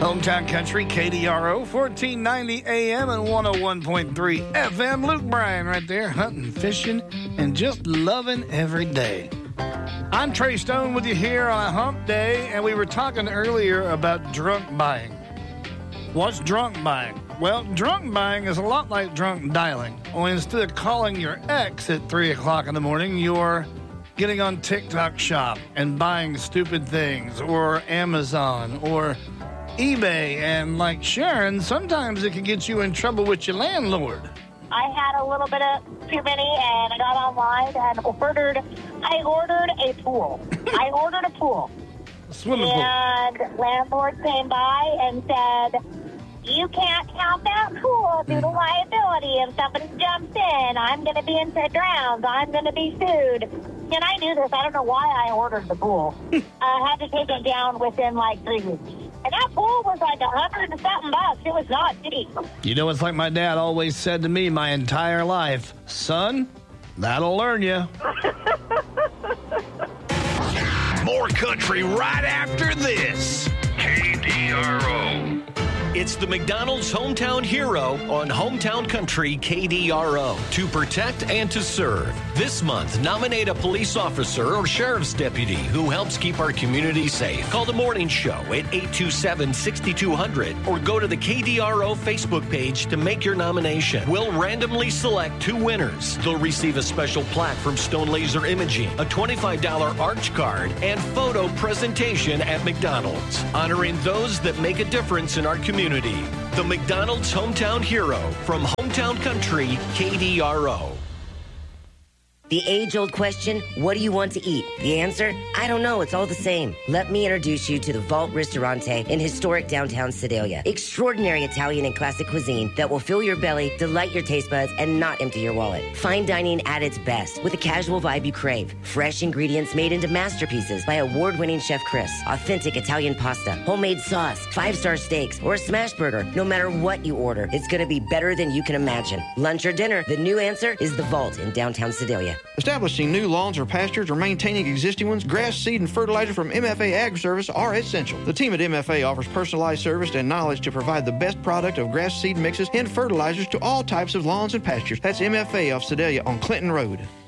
Hometown Country, KDRO, 1490 AM and 101.3 FM. Luke Bryan right there, hunting, fishing, and just loving every day. I'm Trey Stone with you here on a hump day, and we were talking earlier about drunk buying. What's drunk buying? Well, drunk buying is a lot like drunk dialing. Only instead of calling your ex at 3 o'clock in the morning, you're getting on TikTok Shop and buying stupid things, or Amazon, or eBay. And like Sharon, sometimes it can get you in trouble with your landlord. I had a little bit of too many, and I got online and ordered a pool. I ordered a pool. Swimming pool. And landlord came by and said, you can't count that pool due to liability. If somebody jumps in, I'm going to be drowns. I'm going to be sued. And I knew this. I don't know why I ordered the pool. I had to take it down within like 3 weeks. And that pool was like $100 and something bucks. It was not cheap. You know, it's like my dad always said to me my entire life, son, that'll learn you. More country right after this. KDRO. It's the McDonald's Hometown Hero on Hometown Country KDRO. To protect and to serve. This month, nominate a police officer or sheriff's deputy who helps keep our community safe. Call the morning show at 827-6200 or go to the KDRO Facebook page to make your nomination. We'll randomly select 2 winners. They'll receive a special plaque from Stone Laser Imaging, a $25 arch card, and photo presentation at McDonald's, honoring those that make a difference in our community. The McDonald's Hometown Hero from Hometown Country, KDRO. The age-old question, what do you want to eat? The answer, I don't know, it's all the same. Let me introduce you to the Vault Ristorante in historic downtown Sedalia. Extraordinary Italian and classic cuisine that will fill your belly, delight your taste buds, and not empty your wallet. Fine dining at its best with a casual vibe you crave. Fresh ingredients made into masterpieces by award-winning Chef Chris. Authentic Italian pasta, homemade sauce, 5-star steaks, or a smash burger. No matter what you order, it's going to be better than you can imagine. Lunch or dinner, the new answer is the Vault in downtown Sedalia. Establishing new lawns or pastures or maintaining existing ones, grass, seed, and fertilizer from MFA Ag Service are essential. The team at MFA offers personalized service and knowledge to provide the best product of grass seed mixes and fertilizers to all types of lawns and pastures. That's MFA of Sedalia on Clinton Road.